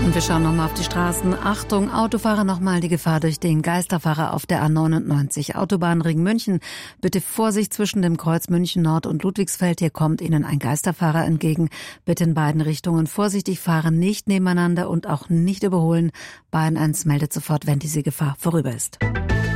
Und wir schauen nochmal auf die Straßen. Achtung, Autofahrer, nochmal die Gefahr durch den Geisterfahrer auf der A99. Autobahnring München. Bitte Vorsicht zwischen dem Kreuz München Nord und Ludwigsfeld. Hier kommt Ihnen ein Geisterfahrer entgegen. Bitte in beiden Richtungen vorsichtig fahren, nicht nebeneinander und auch nicht überholen. Bayern 1 meldet sofort, wenn diese Gefahr vorüber ist.